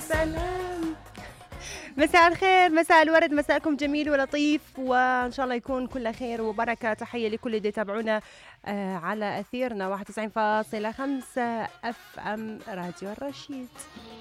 سلام. مساء الخير، مساء الورد، مساءكم جميل ولطيف، وإن شاء الله يكون كل خير وبركة. تحية لكل اللي يتابعونا على أثيرنا 91.5 FM راديو الرشيد.